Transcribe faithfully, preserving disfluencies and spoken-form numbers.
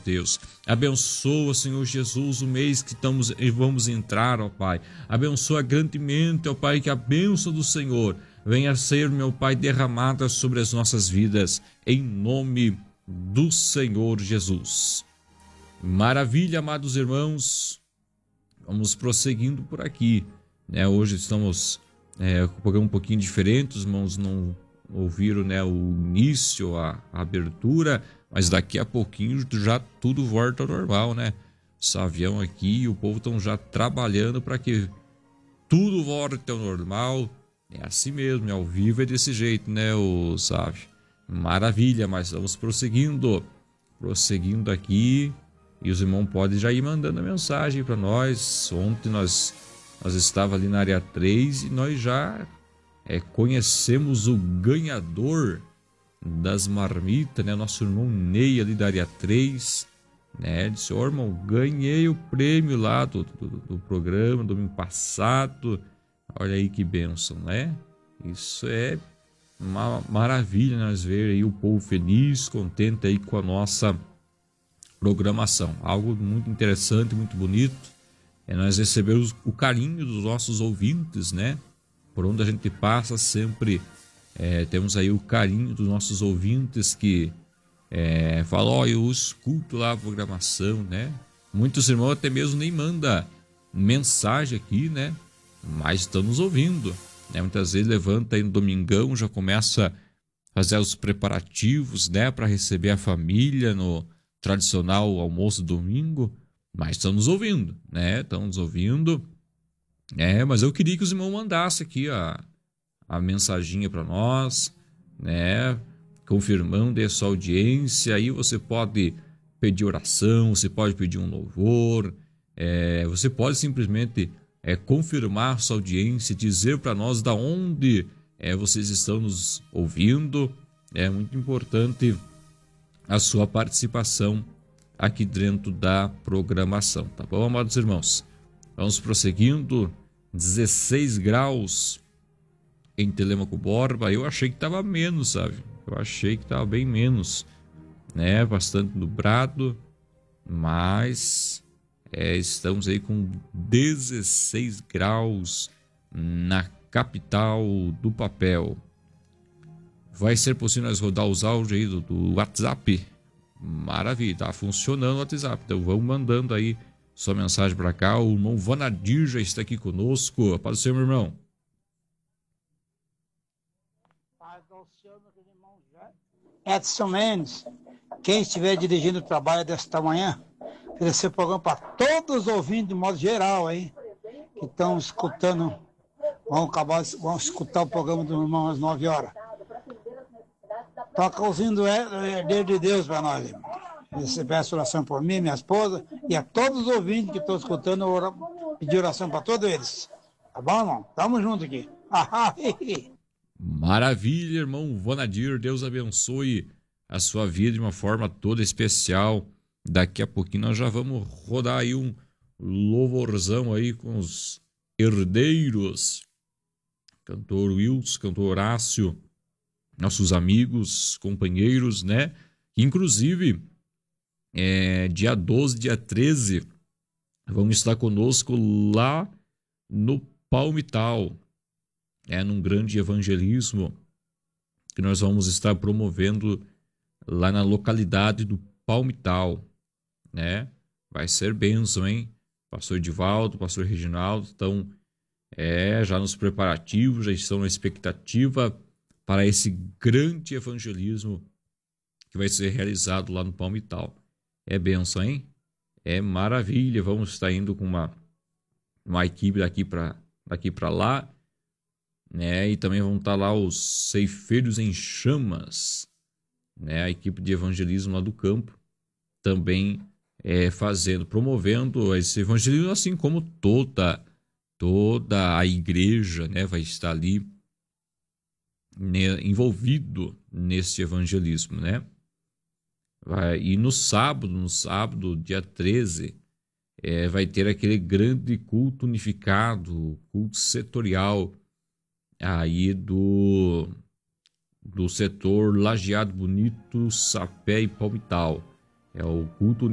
Deus. Abençoa, Senhor Jesus, o mês que estamos e vamos entrar, ó Pai. Abençoa grandemente, ó Pai, que a bênção do Senhor venha a ser, meu Pai, derramada sobre as nossas vidas, em nome do Senhor Jesus. Maravilha, amados irmãos. Vamos prosseguindo por aqui, né? Hoje estamos é, com um programa um pouquinho diferente, os irmãos não ouviram, né, o início, a, a abertura, mas daqui a pouquinho já tudo volta ao normal, né? Esse avião aqui e o povo estão já trabalhando para que tudo volte ao normal. É assim mesmo, é ao vivo, é desse jeito, né, o Sávio? Maravilha, mas vamos prosseguindo, prosseguindo aqui. E os irmãos podem já ir mandando a mensagem para nós. Ontem nós, nós estávamos ali na área três e nós já é, conhecemos o ganhador das marmitas, né? Nosso irmão Ney ali da área três, né? Disse, ô irmão, ganhei o prêmio lá do, do, do programa domingo passado. Olha aí que bênção, né? Isso é uma maravilha nós ver aí o povo feliz, contente aí com a nossa programação. Algo muito interessante, muito bonito é nós recebermos o carinho dos nossos ouvintes, né? Por onde a gente passa sempre é, temos aí o carinho dos nossos ouvintes que é, falam, ó, oh, eu escuto lá a programação, né? Muitos irmãos até mesmo nem mandam mensagem aqui, né? Mas estão nos ouvindo, né? Muitas vezes levanta aí no domingão, já começa a fazer os preparativos, né? Para receber a família no tradicional almoço domingo, mas estão nos ouvindo, né? Estão nos ouvindo. É, mas eu queria que os irmãos mandassem aqui a, a mensaginha para nós, né? Confirmando a sua audiência. Aí você pode pedir oração, você pode pedir um louvor, é, você pode simplesmente é, confirmar sua audiência, dizer para nós da onde é, vocês estão nos ouvindo. É muito importante a sua participação aqui dentro da programação, tá bom, amados irmãos? Vamos prosseguindo. Dezesseis graus em Telêmaco Borba. Eu achei que estava menos, sabe? Eu achei que estava bem menos, né? Bastante nublado, mas é, estamos aí com dezesseis graus na capital do papel. Vai ser possível nós rodar os áudios aí do, do WhatsApp? Maravilha, tá funcionando o WhatsApp. Então vamos mandando aí sua mensagem para cá. O irmão Vanadir já está aqui conosco. Paz do Senhor, meu irmão. Paz do Senhor, meu querido irmão Edson Mendes. Quem estiver dirigindo o trabalho desta manhã, oferecer o programa para todos os ouvintes, de modo geral, aí, que estão escutando. Vão acabar, vão escutar o programa do irmão às nove horas. Toca ouvindo o herdeiro de Deus para nós, irmão. Você peça oração por mim, minha esposa, e a todos os ouvintes que estão escutando, eu pedir oração para todos eles. Tá bom, irmão? Tamo junto aqui. Maravilha, irmão Vanadir. Deus abençoe a sua vida de uma forma toda especial. Daqui a pouquinho nós já vamos rodar aí um louvorzão aí com os herdeiros. Cantor Wilson, cantor Horácio, nossos amigos, companheiros, né? Inclusive, é, dia doze, dia treze, vão estar conosco lá no Palmital, é, num grande evangelismo que nós vamos estar promovendo lá na localidade do Palmital, né? Vai ser bênção, hein? Pastor Edivaldo, pastor Reginaldo estão é, já nos preparativos, já estão na expectativa para esse grande evangelismo que vai ser realizado lá no Palmital. É bênção, hein? É maravilha. Vamos estar indo com uma, uma equipe daqui para daqui para lá, né? E também vão estar lá os ceifeiros em chamas, né? A equipe de evangelismo lá do campo também é, fazendo, promovendo esse evangelismo, assim como toda toda a igreja, né? Vai estar ali, né, envolvido nesse evangelismo, né? Vai, e no sábado, no sábado, dia treze, é, vai ter aquele grande culto unificado, culto setorial aí do, do setor Lajeado Bonito, Sapé e Palmital. É o culto